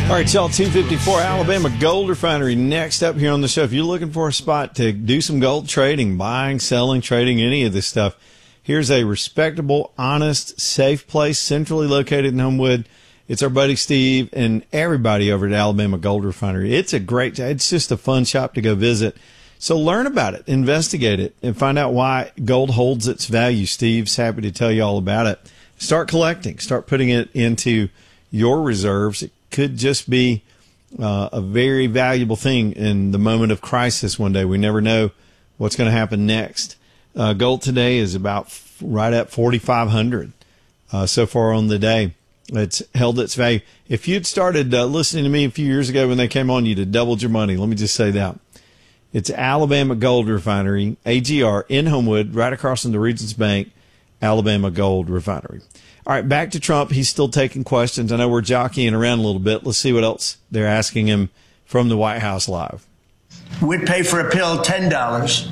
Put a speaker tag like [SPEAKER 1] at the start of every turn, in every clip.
[SPEAKER 1] All right, y'all, 254 Alabama Gold Refinery next up here on the show. If you're looking for a spot to do some gold trading, buying, selling, trading, any of this stuff, here's a respectable, honest, safe place, centrally located in Homewood. It's our buddy Steve and everybody over at Alabama Gold Refinery. It's just a fun shop to go visit. So learn about it, investigate it, and find out why gold holds its value. Steve's happy to tell you all about it. Start collecting, start putting it into your reserves. It could just be a very valuable thing in the moment of crisis one day. We never know what's going to happen next. Gold today is about right at 4,500 so far on the day. It's held its value. If you'd started listening to me a few years ago when they came on, you'd have doubled your money. Let me just say that. It's Alabama Gold Refinery, AGR, in Homewood, right across from the Regions Bank, Alabama Gold Refinery. All right, back to Trump. He's still taking questions. I know we're jockeying around a little bit. Let's see what else they're asking him from the White House live.
[SPEAKER 2] We'd pay for a pill $10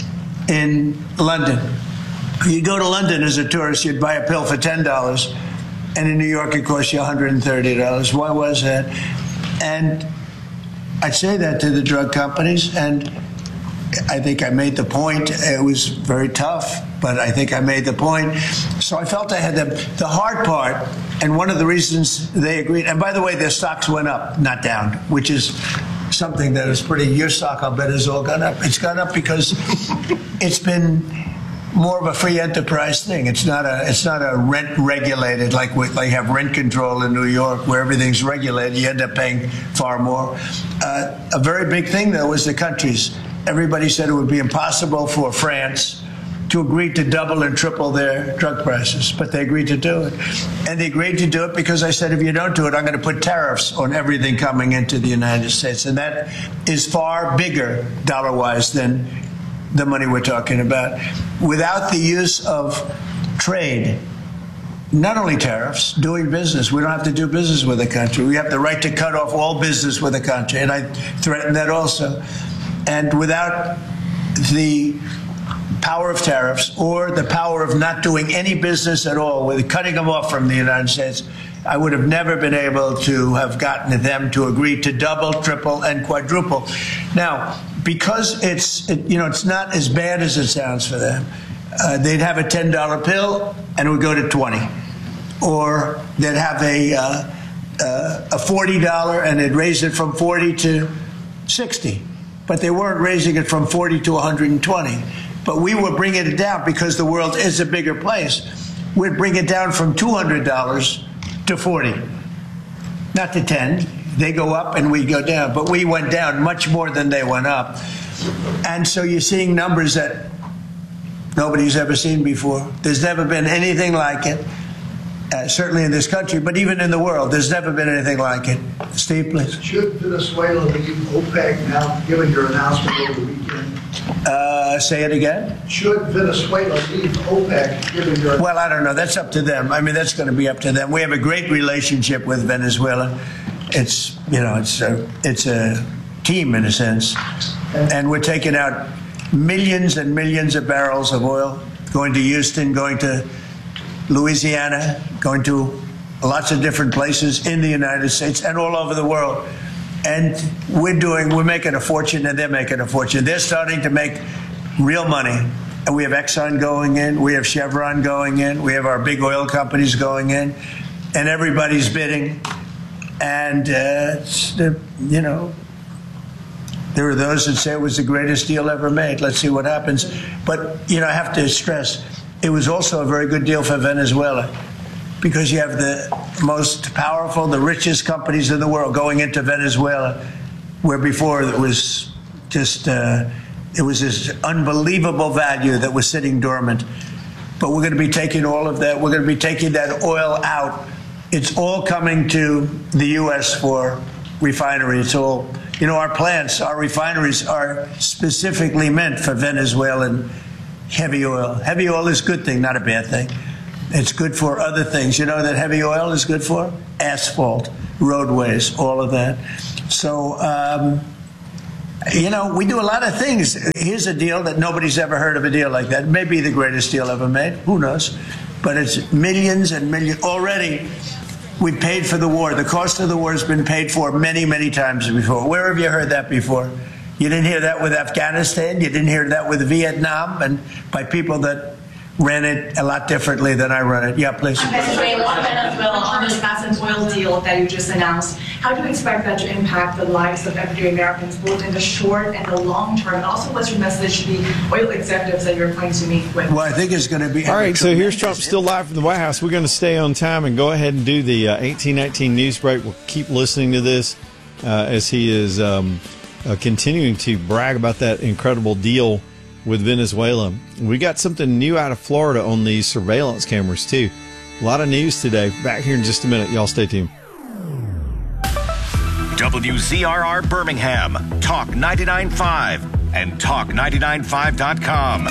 [SPEAKER 2] in London. You go to London as a tourist, you'd buy a pill for $10, and in New York it costs you $130. Why was that? And I'd say that to the drug companies, and I think I made the point. It was very tough, but I think I made the point. So I felt I had the hard part, and one of the reasons they agreed, and by the way, their stocks went up, not down, which is something that is pretty, your stock, I'll bet, has all gone up. It's gone up because it's been more of a free enterprise thing. It's not a rent regulated, like they have rent control in New York where everything's regulated. You end up paying far more. A very big thing, though, was the countries. Everybody said it would be impossible for France to agree to double and triple their drug prices, but they agreed to do it. And they agreed to do it because I said, if you don't do it, I'm going to put tariffs on everything coming into the United States. And that is far bigger, dollar-wise, than the money we're talking about. Without the use of trade, not only tariffs, doing business. We don't have to do business with a country. We have the right to cut off all business with a country, and I threaten that also. And without the power of tariffs or the power of not doing any business at all, with cutting them off from the United States, I would have never been able to have gotten them to agree to double, triple, and quadruple. Now, because it's not as bad as it sounds for them, they'd have a $10 pill and it would go to 20, or they'd have a $40 and they'd raise it from 40 to 60. But they weren't raising it from 40 to 120. But we were bringing it down because the world is a bigger place. We'd bring it down from $200 to 40, not to 10. They go up and we go down. But we went down much more than they went up. And so you're seeing numbers that nobody's ever seen before. There's never been anything like it. Certainly in this country, but even in the world, there's never been anything like it. Steve, please.
[SPEAKER 3] Should Venezuela leave OPEC now, given your announcement over the weekend?
[SPEAKER 2] Say it again.
[SPEAKER 3] Should Venezuela leave OPEC, given your...
[SPEAKER 2] Well, I don't know. That's up to them. I mean, that's going to be up to them. We have a great relationship with Venezuela. It's a team in a sense, and we're taking out millions and millions of barrels of oil, going to Houston, going to Louisiana, going to lots of different places in the United States and all over the world. And we're making a fortune, and they're making a fortune. They're starting to make real money. And we have Exxon going in, we have Chevron going in, we have our big oil companies going in, and everybody's bidding. And, there are those that say it was the greatest deal ever made. Let's see what happens. But, I have to stress, it was also a very good deal for Venezuela, because you have the most powerful, the richest companies in the world going into Venezuela, where before it was just, it was this unbelievable value that was sitting dormant. But we're going to be taking all of that. We're going to be taking that oil out. It's all coming to the U.S. for refinery. It's all, our plants, our refineries are specifically meant for Venezuelan heavy oil. Heavy oil is a good thing, not a bad thing. It's good for other things. You know that heavy oil is good for? Asphalt, roadways, all of that. So, we do a lot of things. Here's a deal that nobody's ever heard of, a deal like that. It may be the greatest deal ever made. Who knows? But it's millions and millions. Already, We paid for the war. The cost of the war has been paid for many, many times before. Where have you heard that before? You didn't hear that with Afghanistan. You didn't hear that with Vietnam, and by people that ran it a lot differently than I run it. Yeah, please.
[SPEAKER 4] Venezuela, on this massive oil deal that you just announced, how do you expect that to impact the lives of everyday Americans, both in the short and the long term? And also, what's your message to the oil executives that you're planning to meet with?
[SPEAKER 2] Well, I think it's going to be...
[SPEAKER 1] All right, so here's Trump still live from the White House. We're going to stay on time and go ahead and do the 1819 news break. We'll keep listening to this as he is continuing to brag about that incredible deal with Venezuela. We got something new out of Florida on these surveillance cameras, too. A lot of news today. Back here in just a minute. Y'all stay tuned.
[SPEAKER 5] WZRR Birmingham, Talk 99.5, and Talk995.com.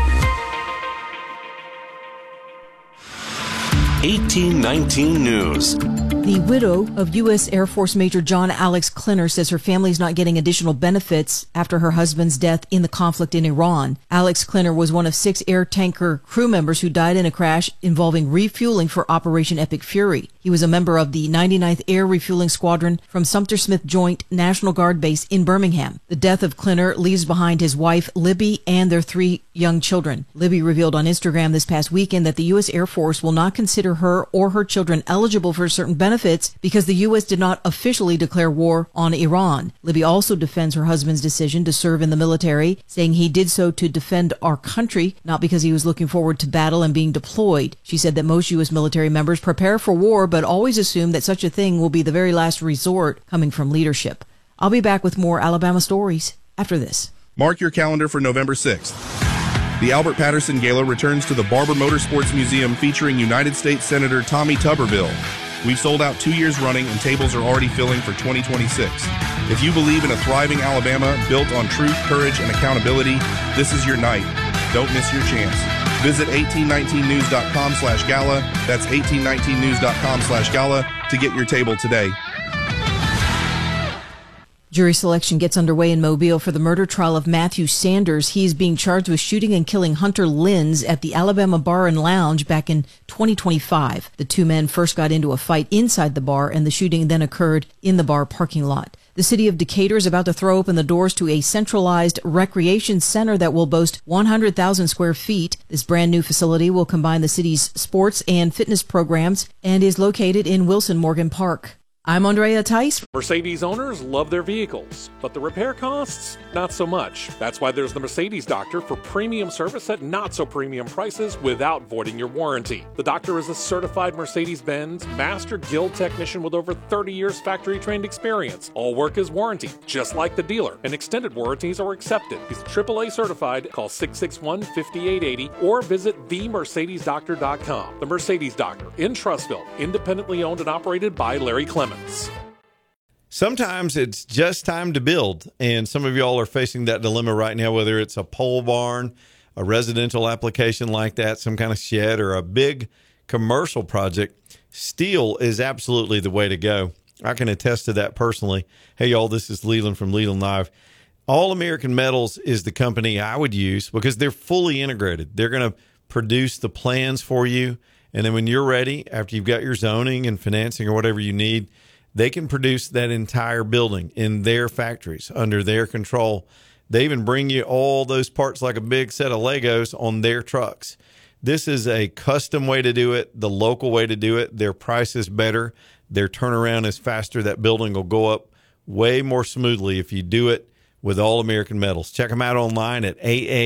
[SPEAKER 5] 1819 News.
[SPEAKER 6] The widow of U.S. Air Force Major John Alex Klinner says her family is not getting additional benefits after her husband's death in the conflict in Iran. Alex Klinner was one of 6 air tanker crew members who died in a crash involving refueling for Operation Epic Fury. He was a member of the 99th Air Refueling Squadron from Sumter Smith Joint National Guard Base in Birmingham. The death of Klinner leaves behind his wife, Libby, and their 3 young children. Libby revealed on Instagram this past weekend that the U.S. Air Force will not consider her or her children eligible for certain benefits because the U.S. did not officially declare war on Iran. Libby also defends her husband's decision to serve in the military, saying he did so to defend our country, not because he was looking forward to battle and being deployed. She said that most U.S. military members prepare for war, but always assume that such a thing will be the very last resort coming from leadership. I'll be back with more Alabama stories after this.
[SPEAKER 7] Mark your calendar for November 6th. The Albert Patterson Gala returns to the Barber Motorsports Museum featuring United States Senator Tommy Tuberville. We've sold out 2 years running and tables are already filling for 2026. If you believe in a thriving Alabama built on truth, courage, and accountability, this is your night. Don't miss your chance. Visit 1819news.com/gala. That's 1819news.com/gala to get your table today.
[SPEAKER 6] Jury selection gets underway in Mobile for the murder trial of Matthew Sanders. He is being charged with shooting and killing Hunter Lenz at the Alabama Bar and Lounge back in 2025. The 2 men first got into a fight inside the bar, and the shooting then occurred in the bar parking lot. The city of Decatur is about to throw open the doors to a centralized recreation center that will boast 100,000 square feet. This brand new facility will combine the city's sports and fitness programs and is located in Wilson Morgan Park. I'm Andrea Tice.
[SPEAKER 8] Mercedes owners love their vehicles, but the repair costs, not so much. That's why there's the Mercedes Doctor for premium service at not so premium prices without voiding your warranty. The doctor is a certified Mercedes-Benz Master Guild technician with over 30 years factory-trained experience. All work is warranty, just like the dealer, and extended warranties are accepted. He's AAA certified. Call 661-5880 or visit themercedesdoctor.com. The Mercedes Doctor in Trussville, independently owned and operated by Larry Clemens.
[SPEAKER 1] Sometimes it's just time to build, and some of y'all are facing that dilemma right now, whether it's a pole barn, a residential application like that, some kind of shed, or a big commercial project. Steel is absolutely the way to go. I can attest to that personally. Hey, y'all, this is Leland from Leland Live. All American Metals is the company I would use because they're fully integrated. They're going to produce the plans for you, and then when you're ready, after you've got your zoning and financing or whatever you need, they can produce that entire building in their factories under their control. They even bring you all those parts like a big set of Legos on their trucks. This is a custom way to do it, the local way to do it. Their price is better. Their turnaround is faster. That building will go up way more smoothly if you do it with All American Metals. Check them out online at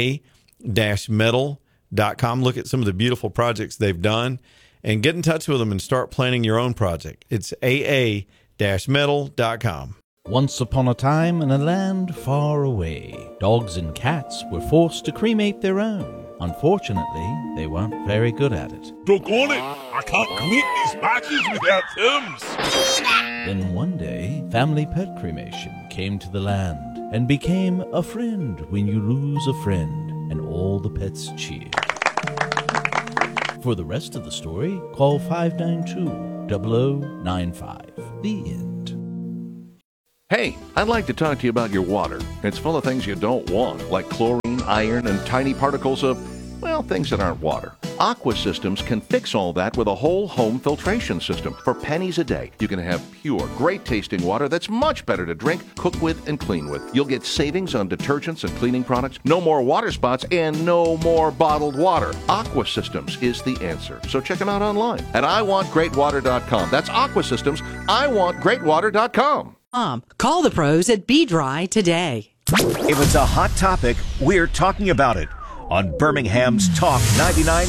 [SPEAKER 1] aa-metal.com. Look at some of the beautiful projects they've done and get in touch with them and start planning your own project. It's aa-metal.com.
[SPEAKER 9] Once upon a time in a land far away, dogs and cats were forced to cremate their own. Unfortunately, they weren't very good at it.
[SPEAKER 10] Doggone it! I can't cremate these patches without terms!
[SPEAKER 9] Then one day, family pet cremation came to the land and became a friend when you lose a friend, and all the pets cheered. For the rest of the story, call 592-0095. The end.
[SPEAKER 11] Hey, I'd like to talk to you about your water. It's full of things you don't want, like chlorine, iron, and tiny particles of, well, things that aren't water. Aqua Systems can fix all that with a whole home filtration system. For pennies a day, you can have pure, great-tasting water that's much better to drink, cook with, and clean with. You'll get savings on detergents and cleaning products, no more water spots, and no more bottled water. Aqua Systems is the answer. So check them out online at iwantgreatwater.com. That's Aqua Systems, iwantgreatwater.com.
[SPEAKER 12] Call the pros at Be Dry today.
[SPEAKER 5] If it's a hot topic, we're talking about it on Birmingham's Talk 99.